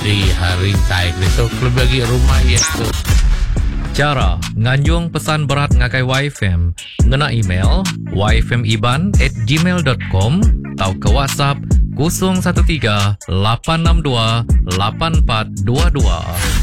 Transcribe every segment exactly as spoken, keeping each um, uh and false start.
di hari taik itu kalau bagi rumah itu. Cara nganjung pesan berat ngakai Y F M ngena email y f m iban at gmail dot com atau ke WhatsApp kosong satu tiga lapan enam dua lapan empat dua dua.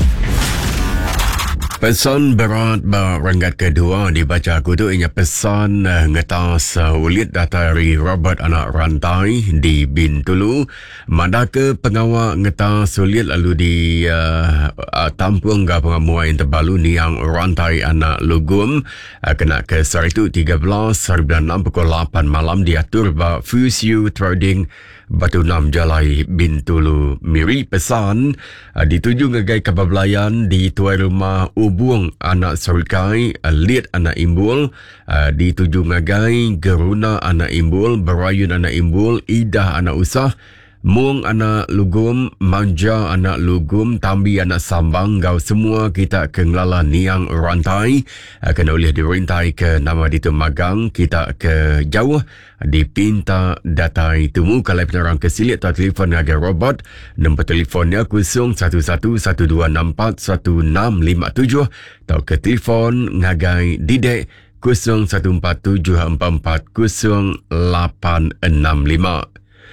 Pesan berat berangkat kedua dibaca aku tu ianya pesan uh, ngetas uh, ulit dari Robert anak rantai di Bintulu. Madaka pengawal ngetas ulit lalu di uh, uh, tampung ke pengamuan terbalu ni yang rantai anak lugum uh, kena ke seritu tiga belas hari bulan enam pukul lapan malam diatur ba Fusio Trading Batu Enam Jalai Bintulu. Miri pesan uh, dituju ngegai kebablayan di tuai rumah Ubung anak Serikai, uh, Liat anak Imbul, uh, dituju ngegai Geruna anak Imbul, Berayun anak Imbul, Idah anak Usah, Mung anak Lugum, Manja anak Lugum, Tambi anak Sambang, gau semua kita ke ngelala niang rantai, uh, kena boleh dirintai ke nama ditu magang, kita ke jauh dipinta datai temu kalau penerang kesilit atau telefon agar robot. Nombor telefonnya kosong satu satu satu dua enam empat satu enam lima tujuh atau ke telefon ngagai didek kosong satu empat tujuh empat empat kosong lapan enam lima.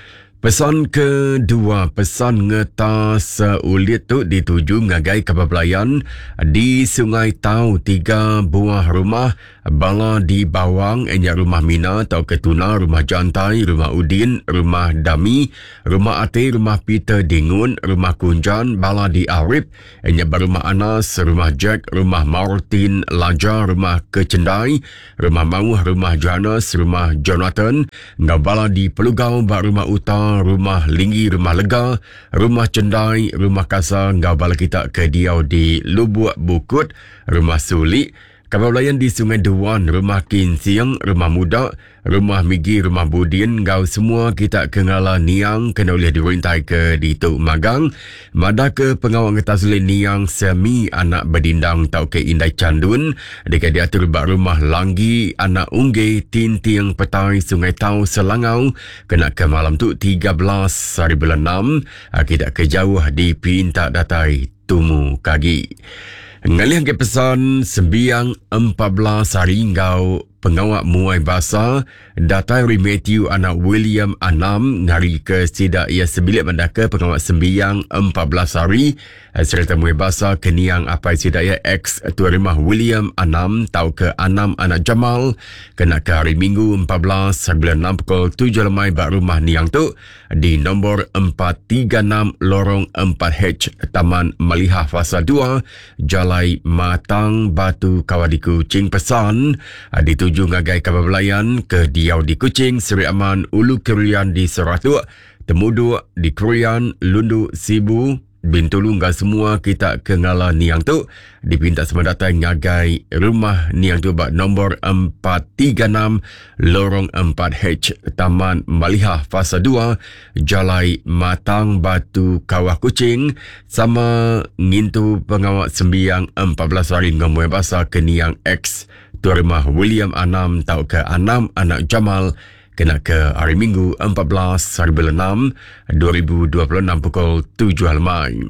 Pesan kedua, pesan ngetas uh, ulit tu dituju ngagai kebablayan di Sungai Tau, tiga buah rumah bala di Bawang, enya rumah Mina atau Ketuna, rumah Jantai, rumah Udin, rumah Dami, rumah Ate, rumah Peter Dingun, rumah Kunjan, bala di Arif, enya rumah Anas, rumah Jack, rumah Martin Laja, rumah Kecendai, rumah Mauh, rumah Johannes, rumah Jonathan, ngau bala di Pelugau, bak rumah Utah, rumah Linggi, rumah Lega, rumah Cendai, rumah Kasar, ngau bala kita ke Diau di Lubuk Bukut, rumah Sulik, Kabablayan di Sungai Dewan, rumah Kinsiang, rumah Muda, rumah Migi, rumah Budin, ngau semua kita kengala niang kena boleh dirintai ke di Tuk Magang. Mada ke pengawal ngetasulit niang semi anak Bedindang tau ke Indai Candun, dekat diatur bak rumah Langgi, anak Ungge, Tintiang Petai, Sungai Tau, Selangau, kena ke malam tu tiga belas hari bulan enam, kita ke jauh di Pinta Datai Tumu Kagi. Ngalih ke pesan sembiang empat belas hari ngau pengawak muai basa datai Ri Matthew anak William Anam ngari ke sidak ia sebilik mendaka pengawak sembiang empat belas hari serta muai basa keniang apai sidak ia ex tuan rumah William Anam tau ke Anam anak Jamal kena ke hari Minggu empat belas hari bulan enam pukul tujuh lemai bak rumah niang tu di nombor empat tiga enam lorong empat H Taman Malihah Fasa dua Jalai Matang Batu Kawadiku Cing pesan dituju ngagai kabablayan ke Diau di Kuching, Seri Aman Ulu Kerian di Seratuk, Temuduk di Kurian, Lundu Sibu Bintulu, ngah semua kita ke ngala niang tu dipinta semua datang ngagai rumah niang tu bak nombor empat tiga enam lorong empat H Taman Malihah Fasa dua Jalai Matang Batu Kawah Kuching sama ngintu pengawak sembiang empat belas hari ngamuai basa ke niang X tuan rumah William Anam tau ke Anam anak Jamal kena ke hari Minggu empat belas hari bulan enam dua ribu dua puluh enam pukul tujuh lemai.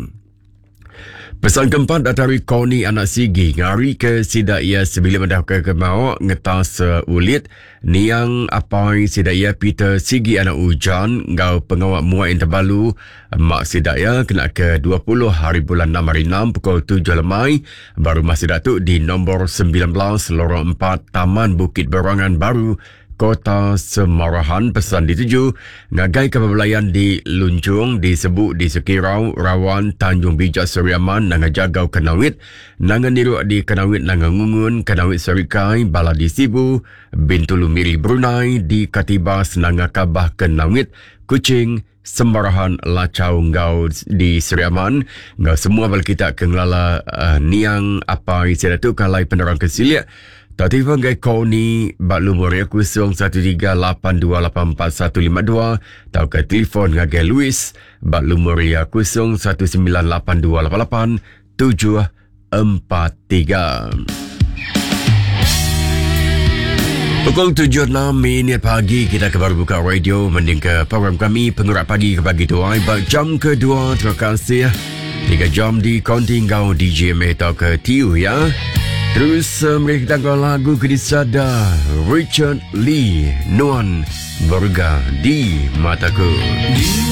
Pesan keempat dari Koni anak Sigi ngari ke sidak ia sebila mendah ke kemau ngetas uh, ulit niang apai sidak ia Peter Sigi anak Ujan ngau pengawak muai terbalu mak sidak ia kena ke dua puluh hari bulan enam hari enam pukul tujuh lemai baru masih datuk di nombor sembilan belas lorong empat Taman Bukit Berangan Baru Kota Semarahan. Pesan dituju ngagai kebablayan di Luncung, disebut di Sekirau, Rawan, Tanjung Bijak, Seriaman, nanga Jagau, Kenawit, nanga Niruk di Kenawit, nanga Ngungun, Kenawit Serikai, Bala di Sibu, Bintulu Miri Brunei, di Katibas, nanga Kabah, Kenawit, Kuching, Semarahan, Lacau, Ngau di Seriaman. Ngau semua bal kita kenglala uh, niang apa isi datuk kalai penerang kesilia. Tak telefon gai kau ni bak lumur ya kosong satu tiga lapan dua lapan empat satu lima dua atau ke telefon gai Louis bak lumur ya kosong satu sembilan lapan dua lapan lapan tujuh empat tiga. Pukul tujuh enam minit pagi kita kembali buka radio mending ke program kami Pengurat Pagi ke Pagi Tuai bak jam kedua. Terima kasih Tiga jam di konting kau D J Meta ke Tiu ya. Terus uh, mereka tanggal lagu kedisada Richard Lee Nuan Berga di Mataku.